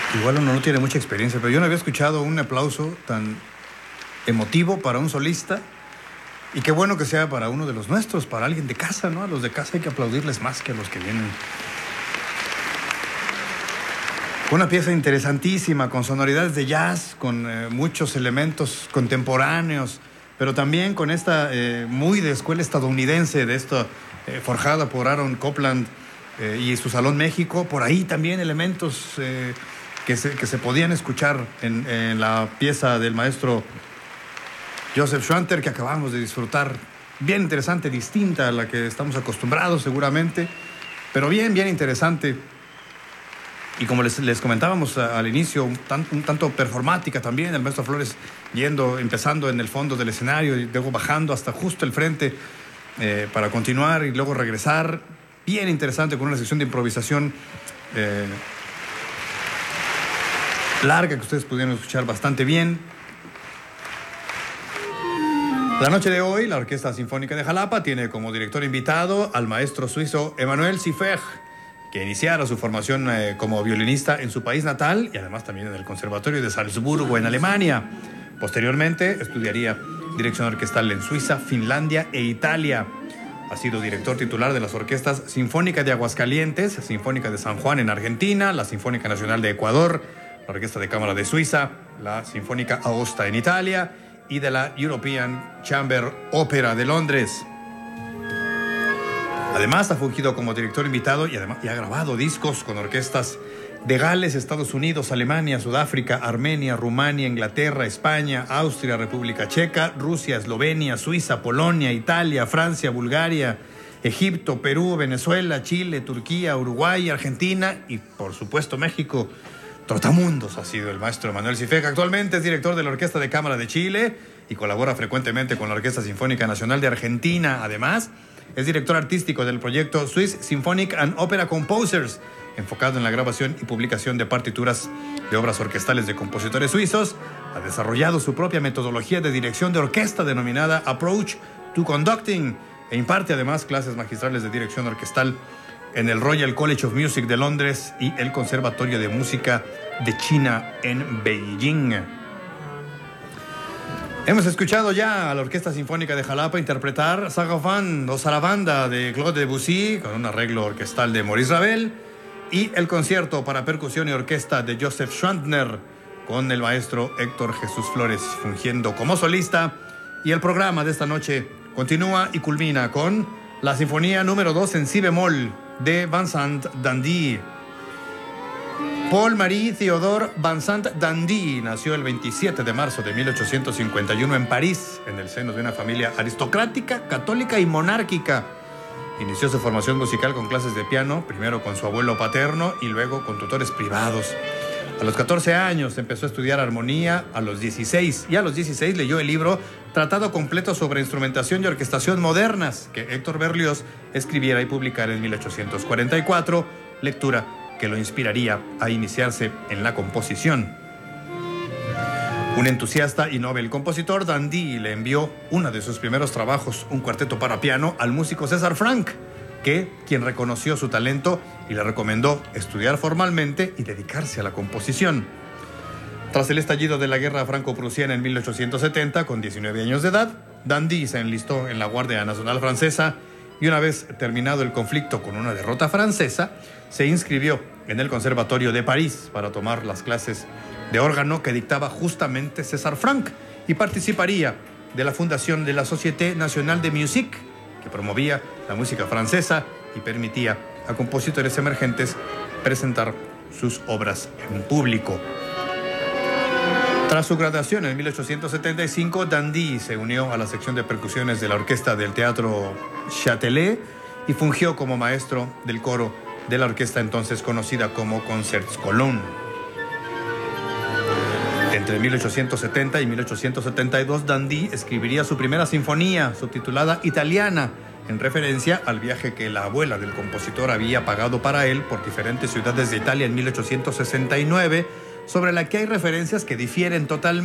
Igual uno no tiene mucha experiencia, pero yo no había escuchado un aplauso tan emotivo para un solista. Y qué bueno que sea para uno de los nuestros, para alguien de casa, ¿no? A los de casa hay que aplaudirles más que a los que vienen. Una pieza interesantísima, con sonoridades de jazz, con muchos elementos contemporáneos, pero también con esta muy de escuela estadounidense, de esta forjada por Aaron Copland y su Salón México. Por ahí también elementos que se podían escuchar en la pieza del maestro Joseph Schwanter, que acabamos de disfrutar. Bien interesante, distinta a la que estamos acostumbrados seguramente, pero bien interesante. Y como les comentábamos al inicio, un tanto performática también, el maestro Flores empezando en el fondo del escenario y luego bajando hasta justo el frente para continuar y luego regresar. Bien interesante, con una sección de improvisación larga que ustedes pudieron escuchar bastante bien. La noche de hoy, la Orquesta Sinfónica de Jalapa tiene como director invitado al maestro suizo Emanuel Siffert, que iniciara su formación como violinista en su país natal y además también en el Conservatorio de Salzburgo, en Alemania. Posteriormente estudiaría dirección orquestal en Suiza, Finlandia e Italia. Ha sido director titular de las orquestas Sinfónica de Aguascalientes, Sinfónica de San Juan en Argentina, la Sinfónica Nacional de Ecuador, la Orquesta de Cámara de Suiza, la Sinfónica Aosta en Italia y de la European Chamber Opera de Londres. Además, ha fungido como director invitado y ha grabado discos con orquestas de Gales, Estados Unidos, Alemania, Sudáfrica, Armenia, Rumania, Inglaterra, España, Austria, República Checa, Rusia, Eslovenia, Suiza, Polonia, Italia, Francia, Bulgaria, Egipto, Perú, Venezuela, Chile, Turquía, Uruguay, Argentina y, por supuesto, México. Trotamundos ha sido el maestro Emanuel Siffert. Actualmente es director de la Orquesta de Cámara de Chile y colabora frecuentemente con la Orquesta Sinfónica Nacional de Argentina. Además, es director artístico del proyecto Swiss Symphonic and Opera Composers, enfocado en la grabación y publicación de partituras de obras orquestales de compositores suizos. Ha desarrollado su propia metodología de dirección de orquesta denominada Approach to Conducting e imparte además clases magistrales de dirección orquestal en el Royal College of Music de Londres y el Conservatorio de Música de China en Beijing. Hemos escuchado ya a la Orquesta Sinfónica de Jalapa interpretar Sarabande o Sarabanda de Claude Debussy con un arreglo orquestal de Maurice Ravel y el concierto para percusión y orquesta de Joseph Schwantner con el maestro Héctor Jesús Flores fungiendo como solista. Y el programa de esta noche continúa y culmina con la Sinfonía número 2 en si bemol de Vincent Dandy. Paul-Marie Théodore Vincent Dandy nació el 27 de marzo de 1851 en París, en el seno de una familia aristocrática, católica y monárquica. Inició su formación musical con clases de piano, primero con su abuelo paterno y luego con tutores privados. A los 14 años empezó a estudiar armonía, a los 16 leyó el libro Tratado Completo sobre Instrumentación y Orquestación Modernas, que Héctor Berlioz escribiera y publicara en 1844, lectura que lo inspiraría a iniciarse en la composición. Un entusiasta y novel compositor, Dandy le envió uno de sus primeros trabajos, un cuarteto para piano, al músico César Franck, quien reconoció su talento y le recomendó estudiar formalmente y dedicarse a la composición. Tras el estallido de la guerra franco-prusiana en 1870, con 19 años de edad, Dandy se enlistó en la Guardia Nacional Francesa y una vez terminado el conflicto con una derrota francesa, se inscribió en el Conservatorio de París para tomar las clases de órgano que dictaba justamente César Franck y participaría de la fundación de la Société Nationale de Musique, que promovía la música francesa y permitía a compositores emergentes presentar sus obras en público. Tras su graduación en 1875, Dandy se unió a la sección de percusiones de la orquesta del Teatro Châtelet y fungió como maestro del coro de la orquesta entonces conocida como Concerts Cologne. Entre 1870 y 1872, Dandy escribiría su primera sinfonía, subtitulada Italiana, en referencia al viaje que la abuela del compositor había pagado para él por diferentes ciudades de Italia en 1869, sobre la que hay referencias que difieren totalmente.